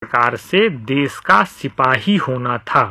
प्रकार से देश का सिपाही होना था।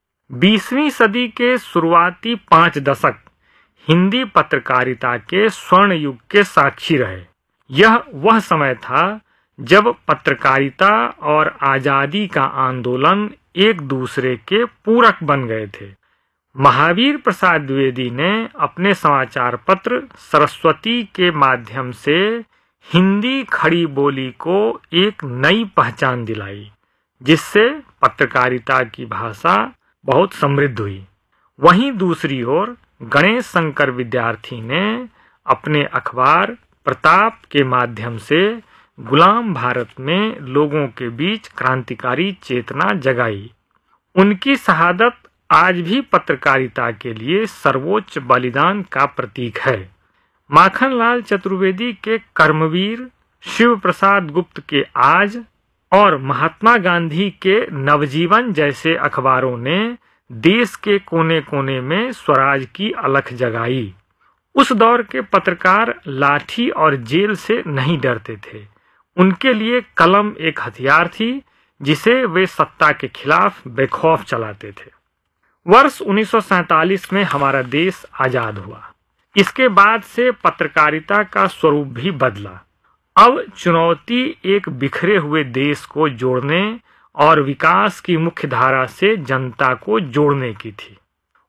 20वीं सदी के शुरुआती 5 दशक हिंदी पत्रकारिता के स्वर्ण युग के साक्षी रहे। यह वह समय था जब पत्रकारिता और आजादी का आंदोलन एक दूसरे के पूरक बन गए थे। महावीर प्रसाद द्विवेदी ने अपने समाचार पत्र सरस्वती के माध्यम से हिंदी खड़ी बोली को एक नई पहचान दिलाई, जिससे पत्रकारिता की भाषा बहुत समृद्ध हुई। वहीं दूसरी ओर गणेश शंकर विद्यार्थी ने अपने अखबार प्रताप के माध्यम से गुलाम भारत में लोगों के बीच क्रांतिकारी चेतना जगाई। उनकी शहादत आज भी पत्रकारिता के लिए सर्वोच्च बलिदान का प्रतीक है। माखनलाल चतुर्वेदी के कर्मवीर, शिव प्रसाद गुप्त के आज और महात्मा गांधी के नवजीवन जैसे अखबारों ने देश के कोने कोने में स्वराज की अलख जगाई। उस दौर के पत्रकार लाठी और जेल से नहीं डरते थे। उनके लिए कलम एक हथियार थी जिसे वे सत्ता के खिलाफ बेखौफ चलाते थे। वर्ष 1947 में हमारा देश आजाद हुआ। इसके बाद से पत्रकारिता का स्वरूप भी बदला। अब चुनौती एक बिखरे हुए देश को जोड़ने और विकास की मुख्य धारा से जनता को जोड़ने की थी।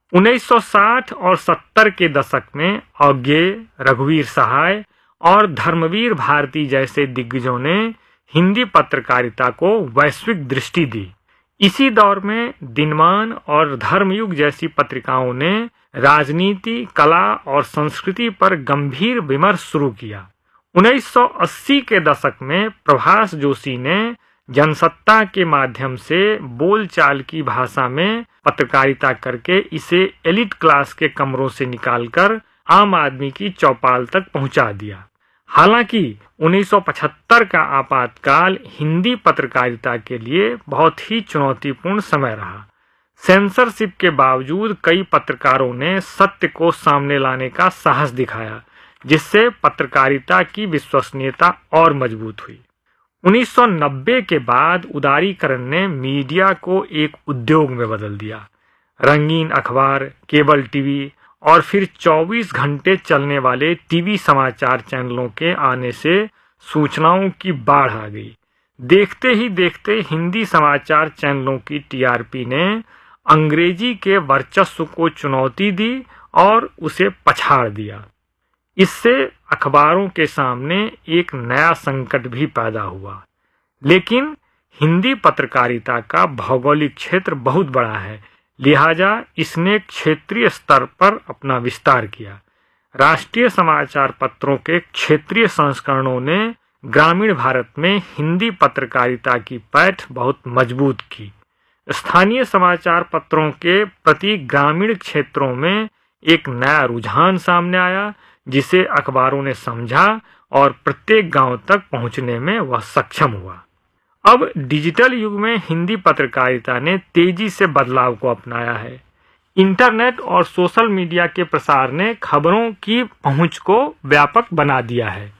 1960 और 70 के दशक में अज्ञेय, रघुवीर सहाय और धर्मवीर भारती जैसे दिग्गजों ने हिंदी पत्रकारिता को वैश्विक दृष्टि दी। इसी दौर में दिनमान और धर्मयुग जैसी पत्रिकाओं ने राजनीति, कला और संस्कृति पर गंभीर विमर्श शुरू किया। 1980 के दशक में प्रभास जोशी ने जनसत्ता के माध्यम से बोलचाल की भाषा में पत्रकारिता करके इसे एलिट क्लास के कमरों से निकालकर आम आदमी की चौपाल तक पहुंचा दिया। हालांकि 1975 का आपातकाल हिंदी पत्रकारिता के लिए बहुत ही चुनौतीपूर्ण समय रहा। सेंसरशिप के बावजूद कई पत्रकारों ने सत्य को सामने लाने का साहस दिखाया, जिससे पत्रकारिता की विश्वसनीयता और मजबूत हुई। 1990 के बाद उदारीकरण ने मीडिया को एक उद्योग में बदल दिया। रंगीन अखबार, केबल टीवी और फिर 24 घंटे चलने वाले टीवी समाचार चैनलों के आने से सूचनाओं की बाढ़ आ गई। देखते ही देखते हिंदी समाचार चैनलों की टीआरपी ने अंग्रेजी के वर्चस्व को चुनौती दी और उसे पछाड़ दिया। इससे अखबारों के सामने एक नया संकट भी पैदा हुआ। लेकिन हिंदी पत्रकारिता का भौगोलिक क्षेत्र बहुत बड़ा है, लिहाजा इसने क्षेत्रीय स्तर पर अपना विस्तार किया। राष्ट्रीय समाचार पत्रों के क्षेत्रीय संस्करणों ने ग्रामीण भारत में हिंदी पत्रकारिता की पैठ बहुत मजबूत की। स्थानीय समाचार पत्रों के प्रति ग्रामीण क्षेत्रों में एक नया रुझान सामने आया, जिसे अखबारों ने समझा और प्रत्येक गांव तक पहुंचने में वह सक्षम हुआ। अब डिजिटल युग में हिंदी पत्रकारिता ने तेजी से बदलाव को अपनाया है। इंटरनेट और सोशल मीडिया के प्रसार ने खबरों की पहुंच को व्यापक बना दिया है।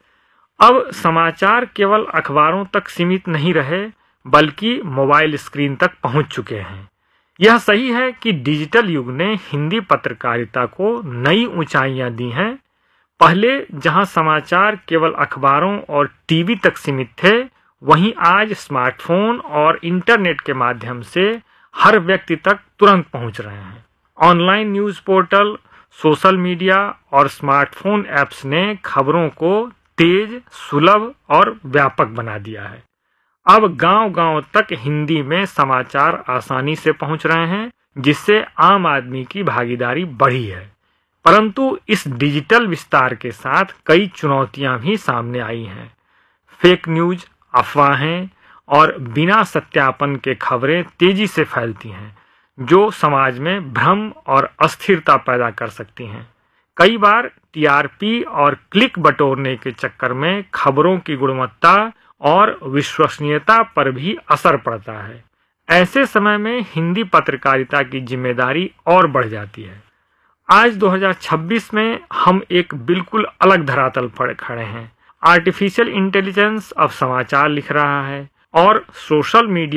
अब समाचार केवल अखबारों तक सीमित नहीं रहे, बल्कि मोबाइल स्क्रीन तक पहुंच चुके हैं। यह सही है कि डिजिटल युग ने हिंदी पत्रकारिता को नई ऊंचाइयां दी हैं। पहले जहां समाचार केवल अखबारों और टीवी तक सीमित थे, वहीं आज स्मार्टफोन और इंटरनेट के माध्यम से हर व्यक्ति तक तुरंत पहुंच रहे हैं। Online news portal, social media और स्मार्टफोन ऐप्स ने खबरों को तेज, सुलभ और व्यापक बना दिया है। अब गांव-गांव तक हिंदी में समाचार आसानी से पहुंच रहे हैं, जिससे आम आदमी की भागीदारी बढ़ी है। परंतु इस डिजिटल विस्तार के साथ कई चुनौतियां भी सामने आई हैं। फेक न्यूज, अफवाहें और बिना सत्यापन के खबरें तेजी से फैलती हैं, जो समाज में भ्रम और अस्थिरता पैदा कर सकती हैं। कई बार टीआरपी और क्लिक बटोरने के चक्कर में खबरों की गुणवत्ता और विश्वसनीयता पर भी असर पड़ता है। ऐसे समय में हिंदी पत्रकारिता की जिम्मेदारी और बढ़ जाती है। आज 2026 में हम एक बिल्कुल अलग धरातल पर खड़े हैं। आर्टिफिशियल इंटेलिजेंस अब समाचार लिख रहा है और सोशल मीडिया